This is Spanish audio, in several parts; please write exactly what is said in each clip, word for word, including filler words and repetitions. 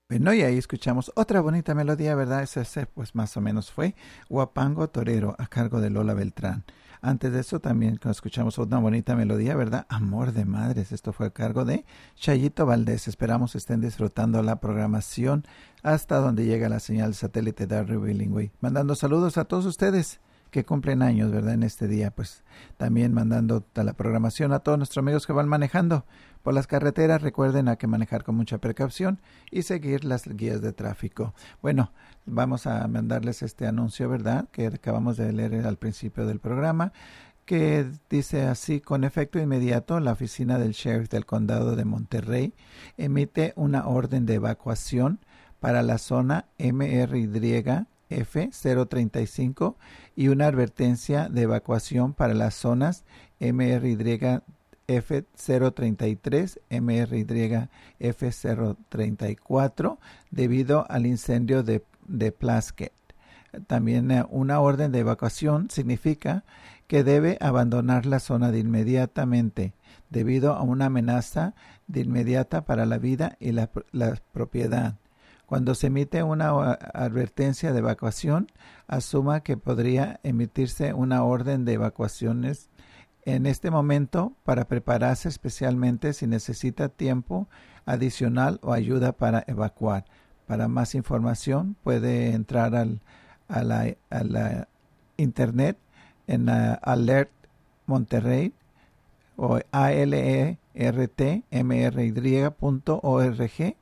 Bueno, y ahí escuchamos otra bonita melodía, ¿verdad? Ese, ese pues más o menos fue Huapango Torero, a cargo de Lola Beltrán. Antes de eso también escuchamos una bonita melodía, ¿verdad? Amor de Madres. Esto fue a cargo de Chayito Valdés. Esperamos estén disfrutando la programación hasta donde llega la señal satélite de Radio Bilingüe. Mandando saludos a todos ustedes que cumplen años, ¿verdad? En este día, pues también mandando a la programación a todos nuestros amigos que van manejando por las carreteras. Recuerden a que manejar con mucha precaución y seguir las guías de tráfico. Bueno, vamos a mandarles este anuncio, ¿verdad?, que acabamos de leer al principio del programa, que dice así: con efecto inmediato, la oficina del sheriff del condado de Monterrey emite una orden de evacuación para la zona M R Y F cero treinta y cinco y una advertencia de evacuación para las zonas M R Y F cero treinta y tres, M R Y F cero treinta y cuatro debido al incendio de, de Plaskett. También eh, una orden de evacuación significa que debe abandonar la zona de inmediatamente debido a una amenaza de inmediata para la vida y la, la propiedad. Cuando se emite una advertencia de evacuación, asuma que podría emitirse una orden de evacuaciones en este momento para prepararse, especialmente si necesita tiempo adicional o ayuda para evacuar. Para más información puede entrar al, a, la, a la internet en uh, Alert Monterrey o A L E R T M R Y punto org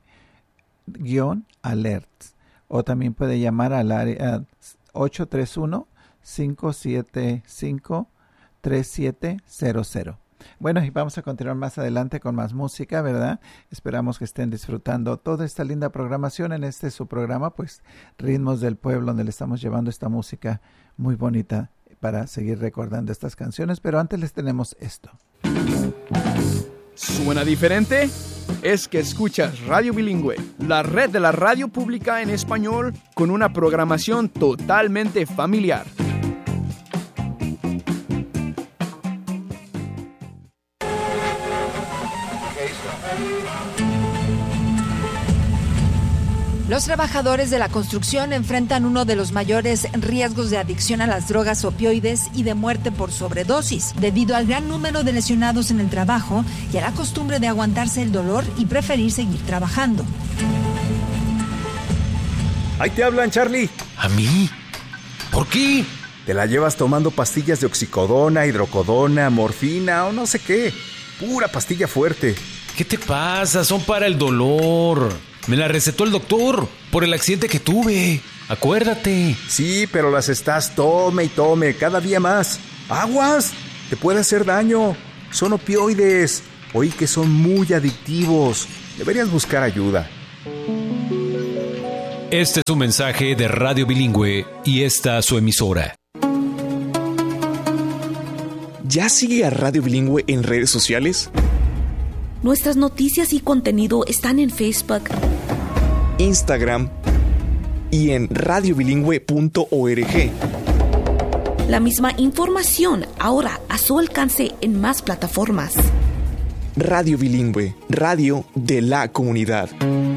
guión alerts, o también puede llamar al área ocho tres uno, cinco siete cinco, tres siete cero cero. Bueno, y vamos a continuar más adelante con más música, ¿verdad? Esperamos que estén disfrutando toda esta linda programación en este su programa, pues Ritmos del Pueblo, donde le estamos llevando esta música muy bonita para seguir recordando estas canciones, pero antes les tenemos esto. ¿Suena diferente? Es que escuchas Radio Bilingüe, la red de la radio pública en español con una programación totalmente familiar. Los trabajadores de la construcción enfrentan uno de los mayores riesgos de adicción a las drogas opioides y de muerte por sobredosis, debido al gran número de lesionados en el trabajo y a la costumbre de aguantarse el dolor y preferir seguir trabajando. Ahí te hablan, Charlie. ¿A mí? ¿Por qué? Te la llevas tomando pastillas de oxicodona, hidrocodona, morfina o no sé qué. Pura pastilla fuerte. ¿Qué te pasa? Son para el dolor. Me la recetó el doctor por el accidente que tuve. Acuérdate. Sí, pero las estás tome y tome cada día más. ¡Aguas! Te puede hacer daño. Son opioides. Oí que son muy adictivos. Deberías buscar ayuda. Este es un mensaje de Radio Bilingüe y esta su emisora. ¿Ya sigue a Radio Bilingüe en redes sociales? Nuestras noticias y contenido están en Facebook, Instagram y en radio bilingüe punto org. La misma información ahora a su alcance en más plataformas. Radio Bilingüe, radio de la comunidad.